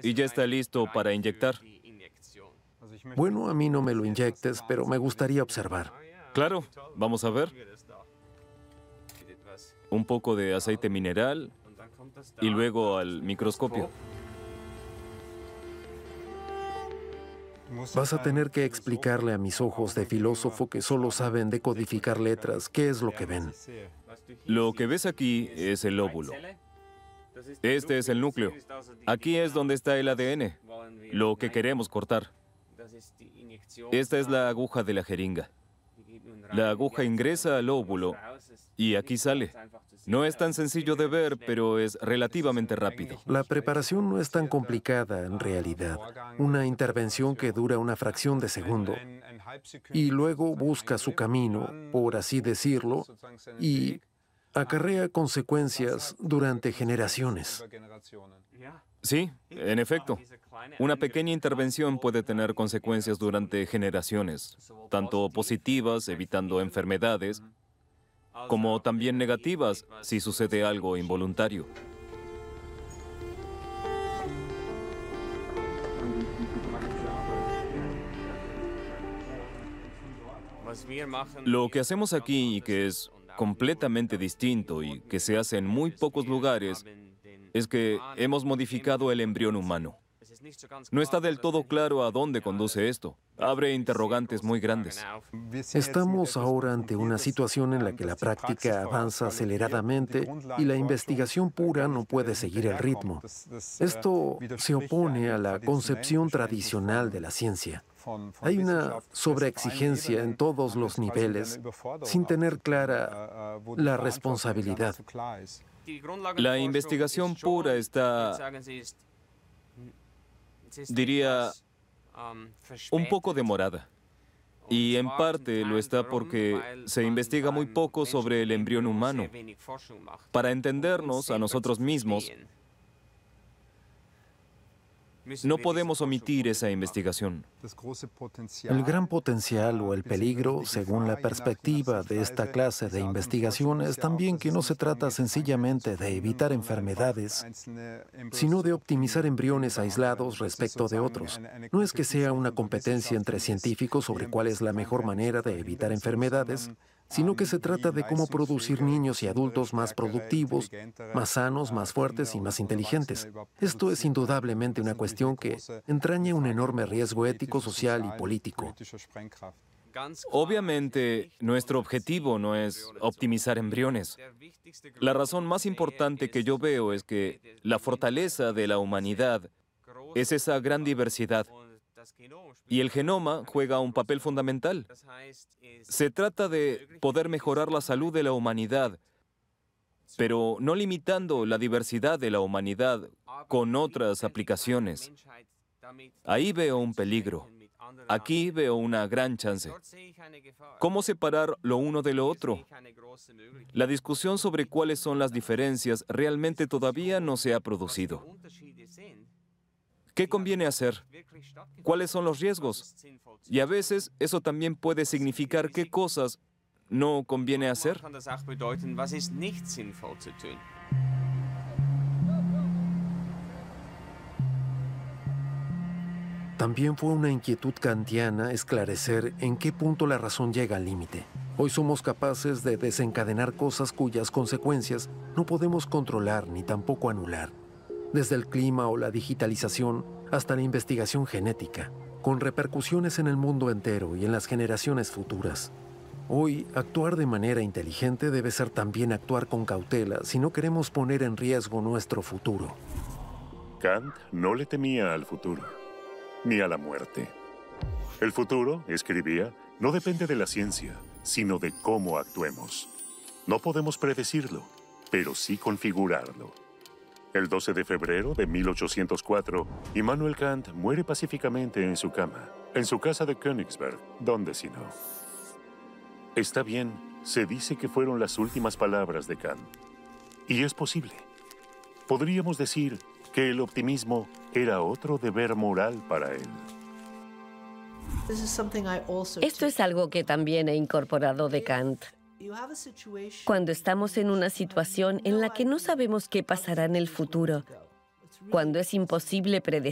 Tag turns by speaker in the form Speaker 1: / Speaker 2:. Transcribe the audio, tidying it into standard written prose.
Speaker 1: y ya está listo para inyectar.
Speaker 2: Bueno, a mí no me lo inyectes, pero me gustaría observar.
Speaker 1: Claro, vamos a ver. Un poco de aceite mineral y luego al microscopio.
Speaker 2: Vas a tener que explicarle a mis ojos de filósofo que solo saben decodificar letras qué es lo que ven.
Speaker 1: Lo que ves aquí es el óvulo. Este es el núcleo. Aquí es donde está el ADN, lo que queremos cortar. Esta es la aguja de la jeringa. La aguja ingresa al óvulo y aquí sale. No es tan sencillo de ver, pero es relativamente rápido.
Speaker 2: La preparación no es tan complicada en realidad. Una intervención que dura una fracción de segundo y luego busca su camino, por así decirlo, y acarrea consecuencias durante generaciones.
Speaker 1: Sí, en efecto. Una pequeña intervención puede tener consecuencias durante generaciones, tanto positivas, evitando enfermedades, como también negativas si sucede algo involuntario. Lo que hacemos aquí y que es completamente distinto y que se hace en muy pocos lugares es que hemos modificado el embrión humano. No está del todo claro a dónde conduce esto. Abre interrogantes muy grandes.
Speaker 2: Estamos ahora ante una situación en la que la práctica avanza aceleradamente y la investigación pura no puede seguir el ritmo. Esto se opone a la concepción tradicional de la ciencia. Hay una sobreexigencia en todos los niveles sin tener clara la responsabilidad.
Speaker 1: La investigación pura está, diría, un poco demorada. Y en parte lo está porque se investiga muy poco sobre el embrión humano. Para entendernos a nosotros mismos, no podemos omitir esa investigación.
Speaker 2: El gran potencial o el peligro, según la perspectiva de esta clase de investigación, es también que no se trata sencillamente de evitar enfermedades, sino de optimizar embriones aislados respecto de otros. No es que sea una competencia entre científicos sobre cuál es la mejor manera de evitar enfermedades, sino que se trata de cómo producir niños y adultos más productivos, más sanos, más fuertes y más inteligentes. Esto es indudablemente una cuestión que entraña un enorme riesgo ético, social y político.
Speaker 1: Obviamente, nuestro objetivo no es optimizar embriones. La razón más importante que yo veo es que la fortaleza de la humanidad es esa gran diversidad. Y el genoma juega un papel fundamental. Se trata de poder mejorar la salud de la humanidad, pero no limitando la diversidad de la humanidad con otras aplicaciones. Ahí veo un peligro. Aquí veo una gran chance. ¿Cómo separar lo uno de lo otro? La discusión sobre cuáles son las diferencias realmente todavía no se ha producido. ¿Qué conviene hacer? ¿Cuáles son los riesgos? Y a veces eso también puede significar qué cosas no conviene hacer.
Speaker 2: También fue una inquietud kantiana esclarecer en qué punto la razón llega al límite. Hoy somos capaces de desencadenar cosas cuyas consecuencias no podemos controlar ni tampoco anular. Desde el clima o la digitalización hasta la investigación genética, con repercusiones en el mundo entero y en las generaciones futuras. Hoy, actuar de manera inteligente debe ser también actuar con cautela si no queremos poner en riesgo nuestro futuro.
Speaker 3: Kant no le temía al futuro, ni a la muerte. El futuro, escribía, no depende de la ciencia, sino de cómo actuemos. No podemos predecirlo, pero sí configurarlo. El 12 de febrero de 1804, Immanuel Kant muere pacíficamente en su cama, en su casa de Königsberg, donde si no. Está bien, se dice que fueron las últimas palabras de Kant. Y es posible. Podríamos decir que el optimismo era otro deber moral para él.
Speaker 4: Esto es algo que también he incorporado de Kant. Cuando estamos en una situación en la que no sabemos qué pasará en el futuro, cuando es imposible predecir